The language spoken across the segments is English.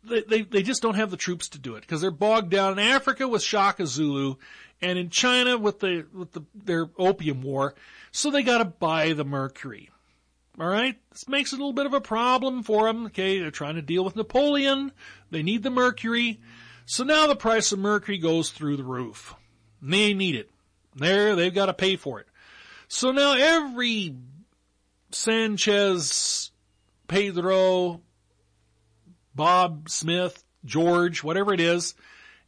they just don't have the troops to do it because they're bogged down in Africa with Shaka Zulu and in China with their opium war. So they got to buy the mercury. All right. This makes it a little bit of a problem for them. Okay. They're trying to deal with Napoleon. They need the mercury. So now the price of mercury goes through the roof. And they need it. They've got to pay for it. So now every Sanchez, Pedro, Bob Smith, George, whatever it is,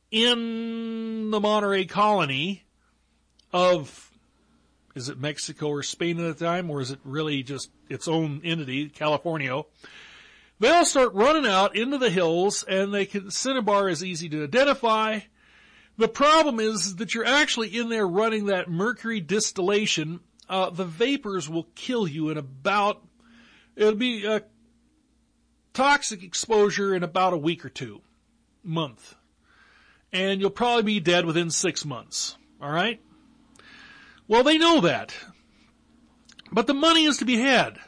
in the Monterey colony of, is it Mexico or Spain at the time, or is it really just its own entity, California? They all start running out into the hills, and Cinnabar is easy to identify. The problem is that you're actually in there running that mercury distillation. The vapors will kill you in it'll be a toxic exposure in about a week or 2 month. And you'll probably be dead within 6 months. All right? Well, they know that. But the money is to be had.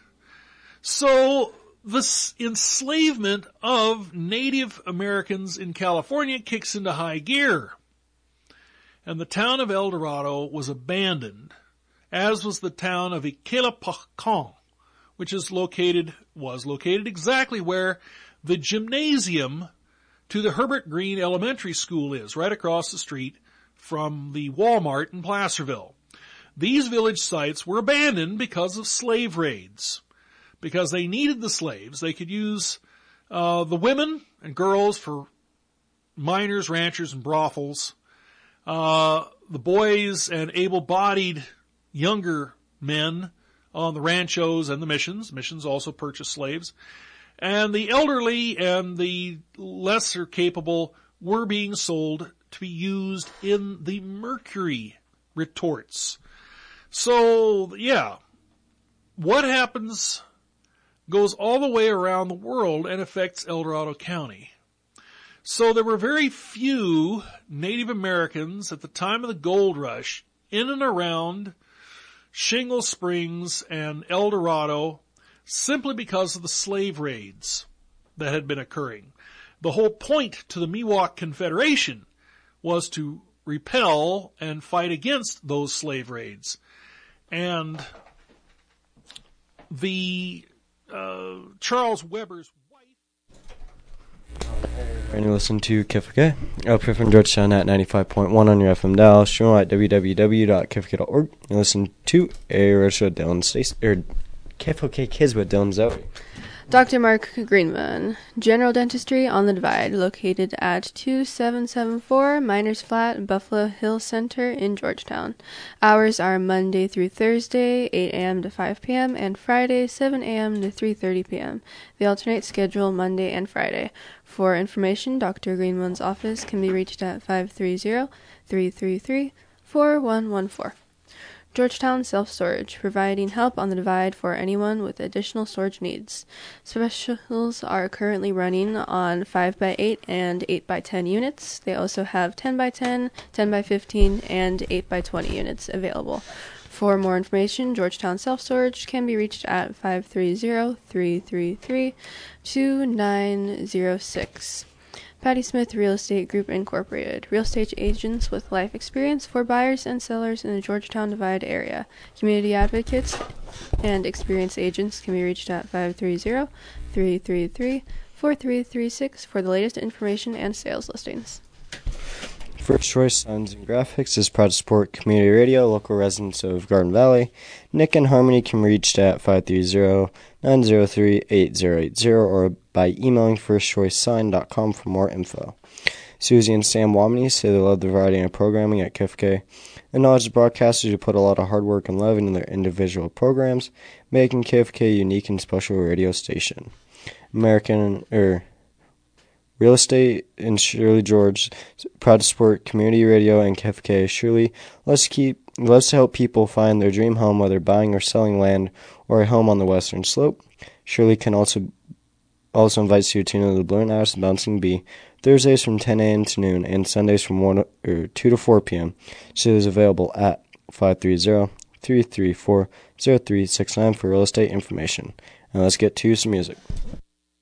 So this enslavement of Native Americans in California kicks into high gear. And the town of El Dorado was abandoned, as was the town of Iquilapacon, which was located exactly where the gymnasium to the Herbert Green Elementary School is, right across the street from the Walmart in Placerville. These village sites were abandoned because of slave raids. Because they needed the slaves. They could use the women and girls for miners, ranchers, and brothels. The boys and able-bodied younger men on the ranchos and the missions. Missions also purchased slaves. And the elderly and the lesser capable were being sold to be used in the mercury retorts. So, yeah, what happens goes all the way around the world and affects El Dorado County. So there were very few Native Americans at the time of the gold rush in and around Shingle Springs and El Dorado simply because of the slave raids that had been occurring. The whole point to the Miwok Confederation was to repel and fight against those slave raids. And the Charles Weber's wife. And you listen to KFK up here from Georgetown at 95.1 on your FM dial. Show at www.kfk.org. You listen to a radio Dylan Stacy or KFK Kids with Dylan Zoe. Dr. Mark Greenman, General Dentistry on the Divide, located at 2774 Miners Flat, Buffalo Hill Center in Georgetown. Hours are Monday through Thursday, 8 a.m. to 5 p.m., and Friday, 7 a.m. to 3:30 p.m. They alternate schedule Monday and Friday. For information, Dr. Greenman's office can be reached at 530-333-4114. Georgetown Self-Storage, providing help on the Divide for anyone with additional storage needs. Specials are currently running on 5x8 and 8x10 units. They also have 10x10, 10x15, and 8x20 units available. For more information, Georgetown Self-Storage can be reached at 530-333-2906. Patty Smith Real Estate Group Incorporated, real estate agents with life experience for buyers and sellers in the Georgetown Divide area. Community advocates and experienced agents can be reached at 530-333-4336 for the latest information and sales listings. First Choice Signs and Graphics is proud to support community radio, local residents of Garden Valley. Nick and Harmony can be reached at 530-903-8080 or by emailing firstchoicesign.com for more info. Susie and Sam Wamney say they love the variety of programming at KFK. Acknowledge the broadcasters who put a lot of hard work and love into their individual programs, making KFK a unique and special radio station. Real Estate in Shirley George, proud to support community radio and KFK. Shirley loves to help people find their dream home, whether buying or selling land or a home on the western slope. Shirley can also invites you to tune into the Blue and Alice Bouncing Bee Thursdays from 10 a.m. to noon and Sundays from 2 to 4 p.m. She is available at 530-334-0369 for real estate information. Now let's get to some music.